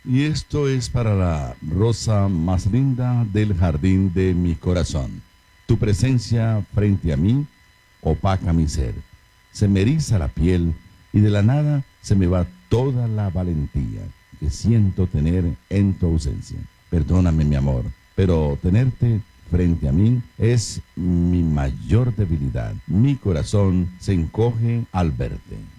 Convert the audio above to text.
Y esto es para la rosa más linda del jardín de mi corazón. Tu presencia frente a mí opaca mi ser. Se me eriza la piel y de la nada se me va toda la valentía que siento tener en tu ausencia. Perdóname, mi amor, pero tenerte frente a mí es mi mayor debilidad. Mi corazón se encoge al verte.